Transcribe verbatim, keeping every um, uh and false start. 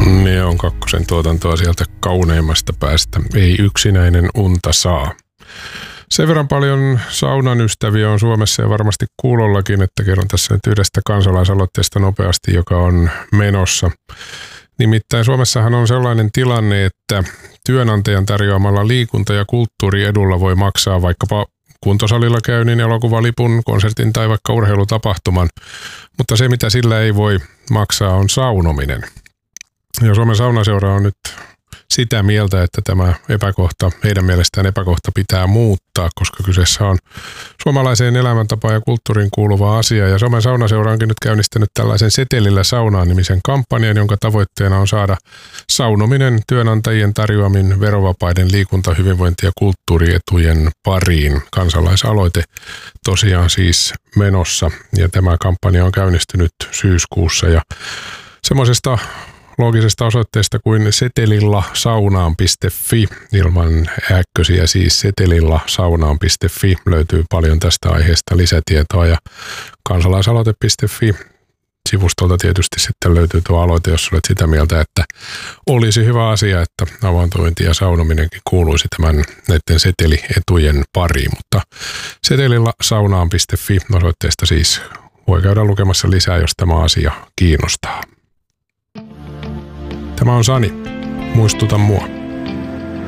Ne on Kakkosen tuotantoa sieltä kauneimmasta päästä. Ei yksinäinen unta saa. Sen verran paljon saunan ystäviä on Suomessa ja varmasti kuulollakin, että kerron tässä nyt yhdestä kansalaisaloitteesta nopeasti, joka on menossa. Nimittäin Suomessahan on sellainen tilanne, että työnantajan tarjoamalla liikunta- ja kulttuuriedulla voi maksaa vaikkapa kuntosalilla käynnin, elokuvalipun, konsertin tai vaikka urheilutapahtuman, mutta se mitä sillä ei voi maksaa on saunominen. Ja Suomen saunaseura on nyt sitä mieltä, että tämä epäkohta, heidän mielestään epäkohta pitää muuttaa, koska kyseessä on suomalaiseen elämäntapaan ja kulttuuriin kuuluva asia. Ja Suomen saunaseura onkin nyt käynnistänyt tällaisen Setelillä saunaan -nimisen kampanjan, jonka tavoitteena on saada saunominen työnantajien tarjoamin verovapaiden liikunta-, hyvinvointi- ja kulttuurietujen pariin. Kansalaisaloite tosiaan siis menossa ja tämä kampanja on käynnistynyt syyskuussa ja semmoisesta loogisesta osoitteesta kuin setelillasaunaan piste fi, ilman äkkösiä siis setelillasaunaan piste fi löytyy paljon tästä aiheesta lisätietoa ja kansalaisaloite piste fi sivustolta tietysti sitten löytyy tuo aloite, jos olet sitä mieltä, että olisi hyvä asia, että avantointi ja saunominenkin kuuluisi tämän näiden setelietujen pariin, mutta setelillasaunaan piste fi osoitteesta siis voi käydä lukemassa lisää, jos tämä asia kiinnostaa. Tämä on Sani. Muistuta mua.